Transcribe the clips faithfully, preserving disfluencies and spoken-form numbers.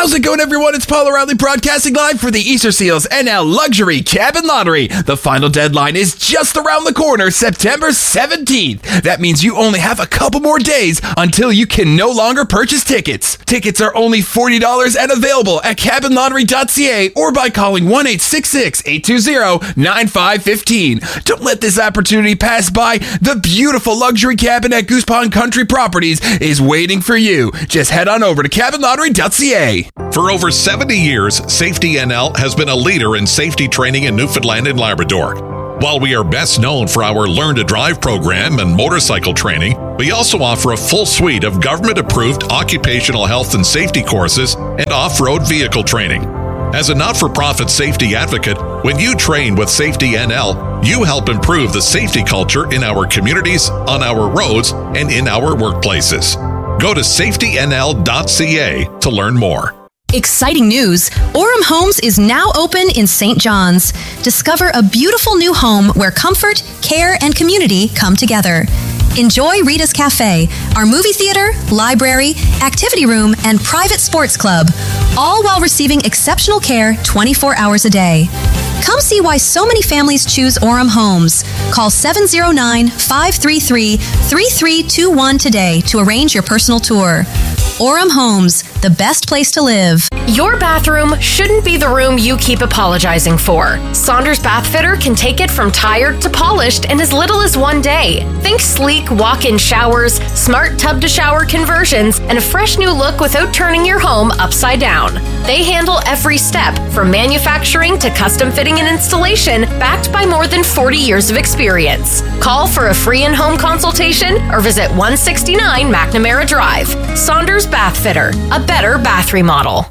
How's it going, everyone? It's Paul O'Reilly broadcasting live for the Easter Seals N L Luxury Cabin Lottery. The final deadline is just around the corner, September seventeenth. That means you only have a couple more days until you can no longer purchase tickets. Tickets are only forty dollars and available at cabin lottery dot c a or by calling one eight six six, eight two zero, nine five one five. Don't let this opportunity pass by. The beautiful luxury cabin at Goose Pond Country Properties is waiting for you. Just head on over to cabin lottery dot c a. For over seventy years, Safety N L has been a leader in safety training in Newfoundland and Labrador. While we are best known for our Learn to Drive program and motorcycle training, we also offer a full suite of government-approved occupational health and safety courses and off-road vehicle training. As a not-for-profit safety advocate, when you train with Safety N L, you help improve the safety culture in our communities, on our roads, and in our workplaces. Go to safety n l dot c a to learn more. Exciting news! Orem Homes is now open in Saint John's. Discover a beautiful new home where comfort, care, and community come together. Enjoy Rita's Cafe, our movie theater, library, activity room, and private sports club, all while receiving exceptional care twenty-four hours a day. Come see why so many families choose Orem Homes. Call seven zero nine, five three three, three three two one today to arrange your personal tour. Orem Homes, the best place to live. Your bathroom shouldn't be the room you keep apologizing for. Saunders Bath Fitter can take it from tired to polished in as little as one day. Think sleek walk-in showers, smart tub-to-shower conversions, and a fresh new look without turning your home upside down. They handle every step, from manufacturing to custom fitting and installation, backed by more than forty years of experience. Call for a free in-home consultation or visit one sixty-nine McNamara Drive. Saunders Bath Fitter, a better bath remodel.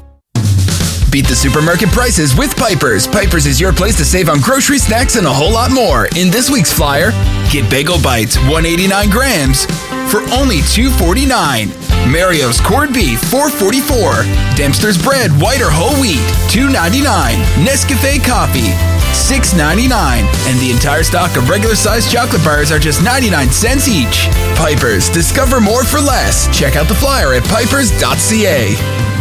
Beat the supermarket prices with Piper's. Piper's is your place to save on grocery, snacks, and a whole lot more. In this week's flyer, get Bagel Bites, one hundred eighty-nine grams for only two forty-nine. Mario's corned beef, four forty-four. Dempster's bread, white or whole wheat, two ninety-nine. Nescafe coffee, six ninety-nine. And the entire stock of regular-sized chocolate bars are just ninety-nine cents each. Piper's, discover more for less. Check out the flyer at pipers dot c a.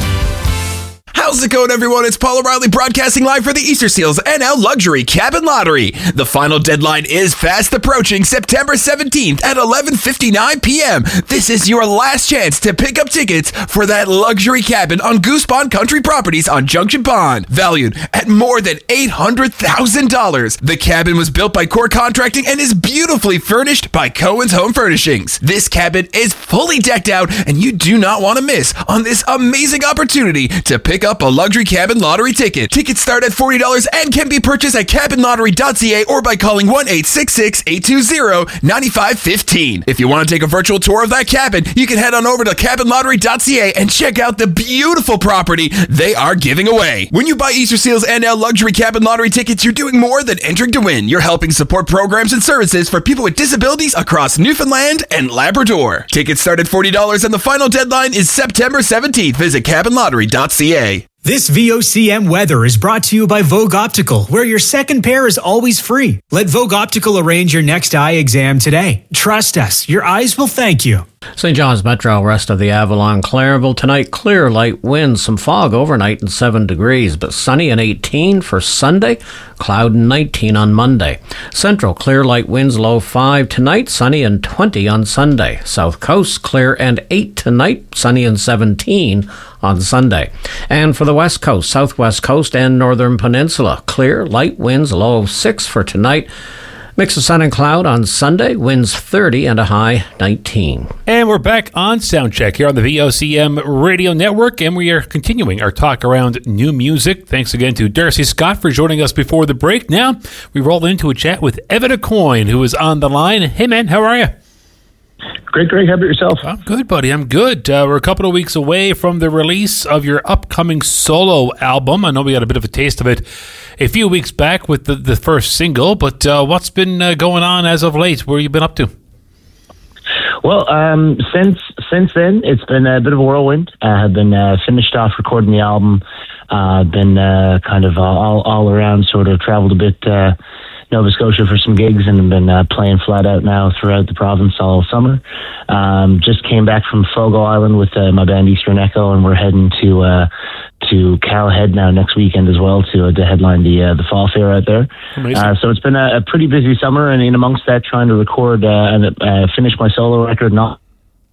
How's it going, everyone? It's Paul O'Reilly broadcasting live for the Easter Seals N L Luxury Cabin Lottery. The final deadline is fast approaching, September seventeenth at eleven fifty-nine p.m. This is your last chance to pick up tickets for that luxury cabin on Goose Pond Country Properties on Junction Pond, valued at more than eight hundred thousand dollars. The cabin was built by Core Contracting and is beautifully furnished by Cohen's Home Furnishings. This cabin is fully decked out, and you do not want to miss on this amazing opportunity to pick up a luxury cabin lottery ticket. Tickets start at forty dollars and can be purchased at cabin lottery dot c a or by calling one eight six six, eight two zero, nine five one five. If you want to take a virtual tour of that cabin, you can head on over to cabin lottery dot c a and check out the beautiful property they are giving away. When you buy Easter Seals N L Luxury Cabin Lottery tickets, you're doing more than entering to win. You're helping support programs and services for people with disabilities across Newfoundland and Labrador. Tickets start at forty dollars and the final deadline is September seventeenth. Visit cabin lottery dot c a. This V O C M weather is brought to you by Vogue Optical, where your second pair is always free. Let Vogue Optical arrange your next eye exam today. Trust us, your eyes will thank you. Saint John's Metro, west of the Avalon, Clareville. Tonight, clear, light winds, some fog overnight and seven degrees, but sunny and eighteen for Sunday, cloud and nineteen on Monday. Central, clear, light winds, low five tonight, sunny and twenty on Sunday. South Coast, clear and eight tonight, sunny and seventeen on Sunday. And for the West Coast, Southwest Coast, and Northern Peninsula, clear, light winds, low six for tonight. Mix of sun and cloud on Sunday, winds thirty and a high nineteen. And we're back on Soundcheck here on the V O C M Radio Network, and we are continuing our talk around new music. Thanks again to Darcy Scott for joining us before the break. Now, we roll into a chat with Evan Aucoin, who is on the line. Hey, man, how are you? Great, Greg. How about yourself? I'm good, buddy. I'm good. Uh, we're a couple of weeks away from the release of your upcoming solo album. I know we got a bit of a taste of it a few weeks back with the, the first single, but uh, what's been uh, going on as of late? Where have you been up to? Well, um, since since then, it's been a bit of a whirlwind. I have been uh, finished off recording the album. Uh, been uh, kind of all, all around, sort of traveled a bit uh, Nova Scotia for some gigs and have been uh, playing flat out now throughout the province all summer. Um, just came back from Fogo Island with uh, my band Eastern Echo, and we're heading to uh, to Cal Head now next weekend as well to, uh, to headline the uh, the fall fair out there. Uh, so it's been a, a pretty busy summer, and in amongst that, trying to record uh, and uh, finish my solo record, not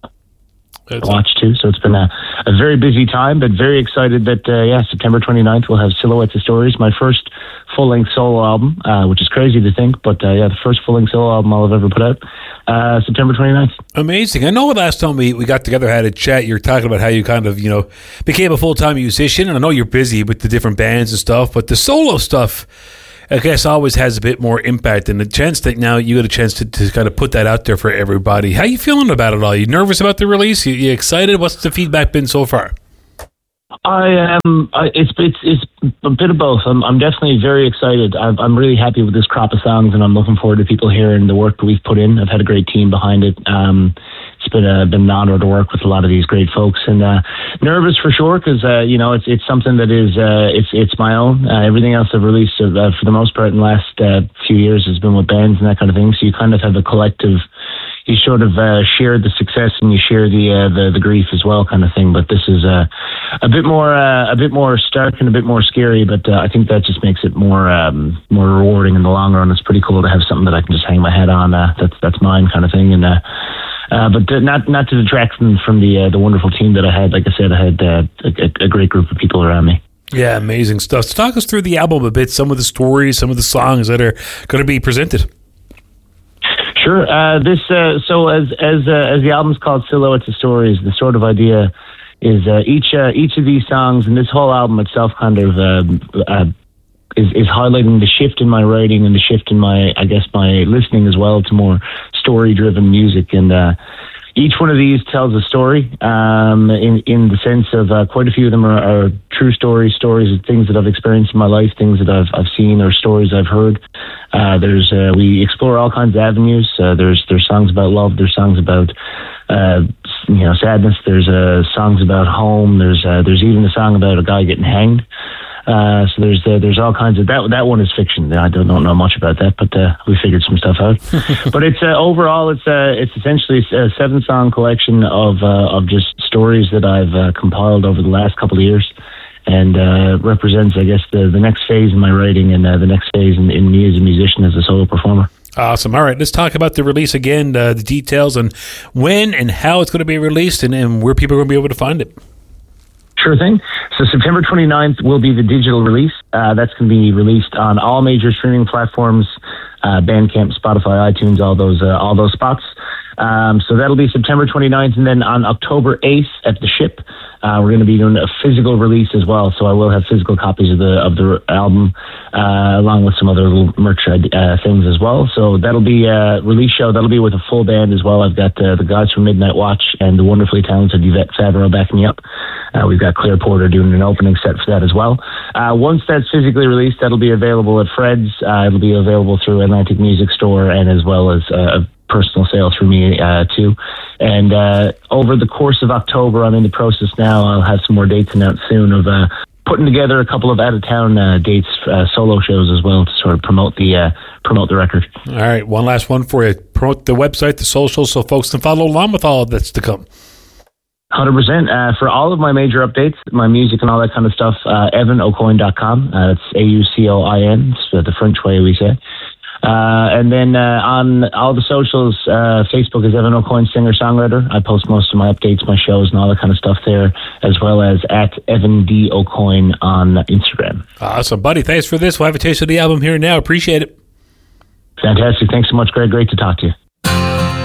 watch too. So it's been a, a very busy time, but very excited that uh, yeah, September twenty-ninth we'll have Silhouettes of Stories, my first full-length solo album, uh, which is crazy to think, but uh, yeah, the first full-length solo album I'll have ever put out, uh, September twenty-ninth. Amazing. I know last time we, we got together, had a chat, you were talking about how you kind of, you know, became a full-time musician, and I know you're busy with the different bands and stuff, but the solo stuff, I guess, always has a bit more impact, and the chance that now you got a chance to, to kind of put that out there for everybody. How you feeling about it all? You nervous about the release? You, you excited? What's the feedback been so far? I am. Um, it's it's it's a bit of both. I'm I'm definitely very excited. I'm I'm really happy with this crop of songs, and I'm looking forward to people hearing the work that we've put in. I've had a great team behind it. Um, it's been a been an honor to work with a lot of these great folks, and uh, nervous for sure because uh, you know it's it's something that is uh, it's it's my own. Uh, everything else I've released uh, for the most part in the last uh, few years has been with bands and that kind of thing. So you kind of have a collective. You sort of uh, share the success and you share the, uh, the the grief as well, kind of thing. But this is uh, a bit more uh, a bit more stark and a bit more scary. But uh, I think that just makes it more um, more rewarding in the long run. It's pretty cool to have something that I can just hang my head on. Uh, that's that's mine, kind of thing. And uh, uh, but to, not not to detract from from the uh, the wonderful team that I had. Like I said, I had uh, a, a great group of people around me. Yeah, amazing stuff. So talk us through the album a bit. Some of the stories, some of the songs that are going to be presented. Sure. Uh, this uh, so as as uh, as the album's called Silhouettes of Stories, the sort of idea is uh, each uh, each of these songs and this whole album itself kind of uh, uh, is is highlighting the shift in my writing and the shift in my I guess my listening as well to more story driven music. And uh, each one of these tells a story um, in in the sense of uh, quite a few of them are, are true stories, stories of things that I've experienced in my life, things that I've I've seen or stories I've heard. Uh, there's uh, we explore all kinds of avenues. Uh, there's there's songs about love. There's songs about uh, you know sadness. There's uh, songs about home. There's uh, there's even a song about a guy getting hanged. Uh, so there's uh, there's all kinds of that. That one is fiction. I don't, don't know much about that, but uh, we figured some stuff out. But it's uh, overall it's uh, it's essentially a seven song collection of uh, of just stories that I've uh, compiled over the last couple of years. And uh, represents, I guess, the, the next phase in my writing and uh, the next phase in, in me as a musician, as a solo performer. Awesome. All right, let's talk about the release again, uh, the details and when and how it's going to be released and, and where people are going to be able to find it. Sure thing. So September twenty-ninth will be the digital release. Uh, that's going to be released on all major streaming platforms, uh, Bandcamp, Spotify, iTunes, all those uh, all those spots. Um, so that'll be September twenty-ninth, and then on October eighth at the Ship, uh, we're going to be doing a physical release as well. So I will have physical copies of the of the album, uh, along with some other little merch uh, things as well. So that'll be a release show. That'll be with a full band as well. I've got uh, the guys from Midnight Watch and the wonderfully talented Yvette Favreau backing me up. Uh, we've got Claire Porter doing an opening set for that as well. Uh, once that's physically released, that'll be available at Fred's. Uh, it'll be available through Atlantic Music Store and as well as uh, a personal sale through me uh, too. And uh, over the course of October, I'm in the process now. I'll have some more dates announced soon of uh, putting together a couple of out-of-town uh, dates, uh, solo shows as well to sort of promote the uh, promote the record. All right, one last one for you. Promote the website, the socials, so folks can follow along with all that's to come. one hundred percent. Uh, for all of my major updates, my music and all that kind of stuff, uh, evan aucoin dot com. Uh, it's A U C O I N. It's the French way we say. Uh, and then uh, on all the socials, uh, Facebook is Evan Aucoin, singer-songwriter. I post most of my updates, my shows, and all that kind of stuff there, as well as at Evan D. Aucoin on Instagram. Awesome, buddy. Thanks for this. We'll have a taste of the album here now. Appreciate it. Fantastic. Thanks so much, Greg. Great to talk to you.